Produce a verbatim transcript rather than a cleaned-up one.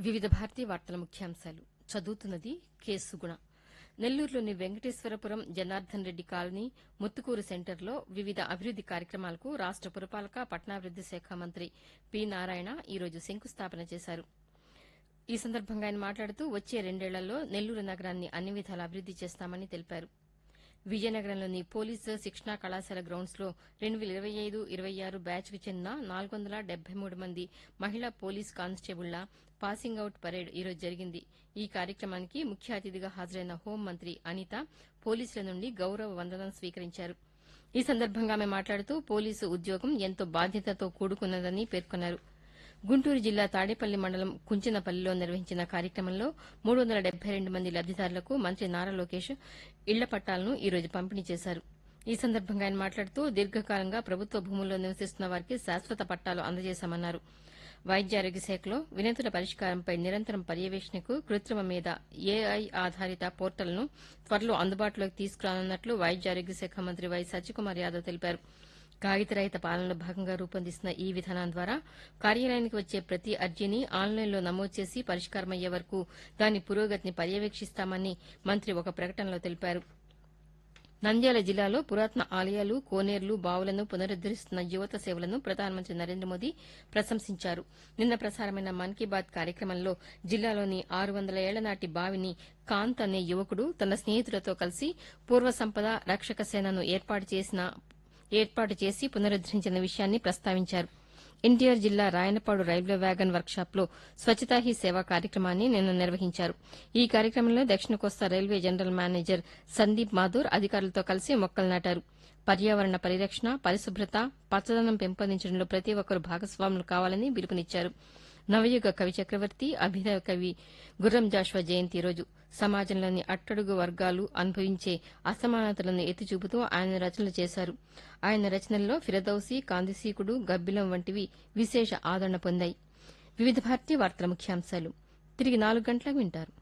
వివిధ భారతీయ వార్తల ముఖ్యాంశాలు చదువుతున్నది కె సుగుణ. నెల్లూరులోని వెంకటేశ్వరపురం జనార్దన్ రెడ్డి కాలనీ ముత్తుకూరు సెంటర్లో వివిధ అభివృద్ది కార్యక్రమాలకు రాష్ట పురపాలక పట్టణాభివృద్ది శాఖ మంత్రి పి నారాయణ ఈరోజు శంకుస్థాపన చేశారు. ఈ సందర్భంగా ఆయన మాట్లాడుతూ వచ్చే రెండేళ్లలో నెల్లూరు నగరాన్ని అన్ని విధాలా అభివృద్ది చేస్తామని తెలిపారు. విజయనగరంలోని పోలీసు శిక్షణా కళాశాల గ్రౌండ్స్ లో రెండు వేల ఇరవై ఐదు ఇరవై ఆరు బ్యాచ్ కు చెందిన నాలుగు వందల డెబ్బై మూడు మంది మహిళా పోలీస్ కానిస్టేబుళ్ల పాసింగ్ అవుట్ పరేడ్ ఈరోజు జరిగింది. ఈ కార్యక్రమానికి ముఖ్య అతిథిగా హాజరైన హోంమంత్రి అనిత పోలీసుల నుండి గౌరవ వందనం స్వీకరించారు. ఈ సందర్భంగా ఆమె మాట్లాడుతూ పోలీసు ఉద్యోగం ఎంతో బాధ్యతతో కూడుకున్నదని పేర్కొన్నారు. గుంటూరు జిల్లా తాడేపల్లి మండలం కుంచెనపల్లిలో నిర్వహించిన కార్యక్రమంలో మూడు వందల డెబ్బై రెండు మంది లబ్దిదారులకు మంత్రి నారా లోకేష్ ఇళ్ల పట్టాలను ఈ రోజు పంపిణీ చేశారు. ఈ సందర్భంగా ఆయన మాట్లాడుతూ దీర్ఘకాలంగా ప్రభుత్వ భూముల్లో నివసిస్తున్న వారికి శాశ్వత పట్టాలు అందజేశామన్నారు. వైద్యారోగ్య శాఖలో వినతుల పరిష్కారంపై నిరంతరం పర్యవేక్షణకు కృత్రిమ మీద ఏఐ ఆధారిత పోర్టల్ను త్వరలో అందుబాటులోకి తీసుకురానున్నట్లు వైద్యారోగ్య శాఖ మంత్రి వై సత్యకుమార్ యాదవ్ తెలిపారు. కాగితరహిత పాలనలో భాగంగా రూపొందిస్తున్న ఈ విధానం ద్వారా కార్యాలయానికి వచ్చే ప్రతి అర్జీని ఆన్లైన్లో నమోదు చేసి పరిష్కారమయ్యే వరకు దాని పురోగతిని పర్యవేక్షిస్తామని మంత్రి ఒక ప్రకటనలో తెలిపారు. నంద్యాల జిల్లాలో పురాతన ఆలయాలు కోనేర్లు బావులను పునరుద్దరిస్తున్న యువత సేవలను ప్రధానమంత్రి నరేంద్ర మోదీ ప్రశంసించారు. నిన్న ప్రసారమైన మన్ కీ బాత్ కార్యక్రమంలో జిల్లాలోని ఆరు వందల ఏళ్ల నాటి బావిని కాంత్ అనే యువకుడు తన స్నేహితులతో కలిసి పూర్వ సంపద రక్షక సేనను ఏర్పాటు చేసిన ఏర్పాటు చేసి పునరుద్దరించిన విషయాన్ని ప్రస్తావించారు. ఎన్టీఆర్ జిల్లా Rayanapadu railway wagon వర్క్షాప్లో Swachhata he సేవ కార్యక్రమాన్ని నిన్న నిర్వహించారు. ఈ కార్యక్రమంలో దక్షిణ కోస్తా railway general manager Sandeep Mathur అధికారులతో కలిసి మొక్కలు నాటారు. పర్యావరణ పరిరక్షణ, పరిశుభ్రత, పచ్చదనం పెంపొందించడంలో ప్రతి ఒక్కరూ భాగస్వాములు కావాలని పిలుపునిచ్చారు. నవయుగ కవి చక్రవర్తి, అభినవ కవి గుర్రం జాషువా జయంతి రోజు సమాజంలోని అట్టడుగు వర్గాలు అనుభవించే అసమానతలను ఎత్తిచూపుతూ ఆయన రచనలు చేశారు. ఆయన రచనల్లో ఫిరదౌసి, కాందిసీకుడు, గబ్బిలం వంటివి విశేష ఆదరణ పొందాయి. వివిధ భారతీయ వార్తల ముఖ్యాంశాలు తిరిగి నాలుగు గంటలకు వింటారు.